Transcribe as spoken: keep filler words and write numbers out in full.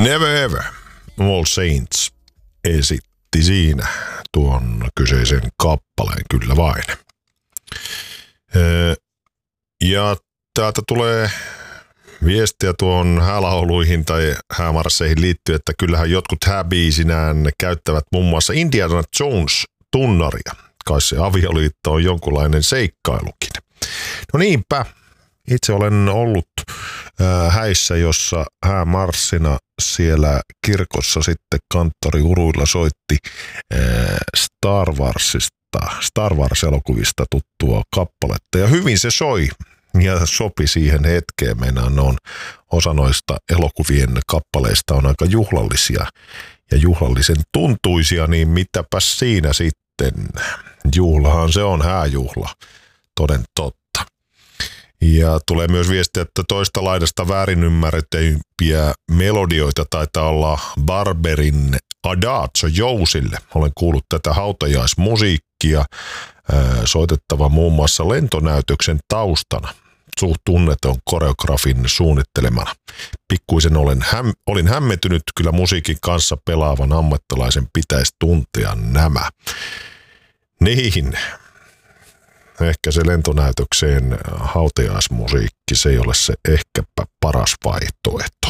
Never Ever, All Saints esitti siinä tuon kyseisen kappaleen, kyllä vain. Ja täältä tulee viestiä tuon häälauluihin tai häämarsseihin liittyen, että kyllähän jotkut hääbiisinään käyttävät muun muassa Indiana Jones-tunnaria. Kai se avioliitto on jonkunlainen seikkailukin. No niinpä. Itse olen ollut äh, häissä, jossa häämarssina siellä kirkossa sitten kanttori uruilla soitti äh, Star Warsista, Star Wars-elokuvista tuttua kappaletta. Ja hyvin se soi ja sopi siihen hetkeen. Meinaan on osa noista elokuvien kappaleista on aika juhlallisia ja juhlallisen tuntuisia, niin mitäpäs siinä sitten. Juhlahan se on, hääjuhla, toden totta. Ja tulee myös viestiä, että toista laidasta väärin ymmärrettyjä melodioita taitaa olla Barberin Adagio Jousille. Olen kuullut tätä hautajaismusiikkia soitettava muun muassa lentonäytöksen taustana. Suht tunneton koreografin suunnittelemana. Pikkuisen olen häm, olin hämmentynyt, kyllä musiikin kanssa pelaavan ammattilaisen pitäisi tuntea nämä. Niin. Ehkä se lentonäytökseen hautajaismusiikki, se ei ole se ehkäpä paras vaihtoehto.